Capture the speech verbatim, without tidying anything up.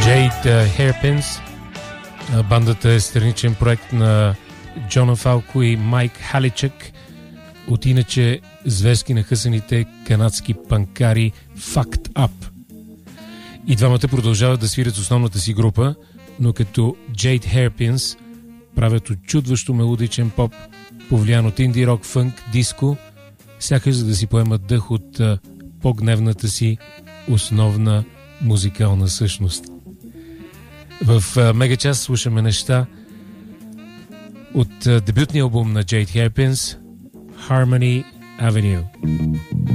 Jade Hairpins. Бандата е страничен проект на Джона Фалко и Майк Халичък от иначе зверски нахъсаните канадски панкари Fucked Up. И двамата продължават да свирят с основната си група, но като Jade Hairpins правят очудващо мелодичен поп, повлиян от инди рок, фънк, диско, сякаш за да си поемат дъх от а, по-гневната си основна музикална същност. В а, Мегачас слушаме неща от а, дебютния албум на Jade Hairpins, Harmony Avenue.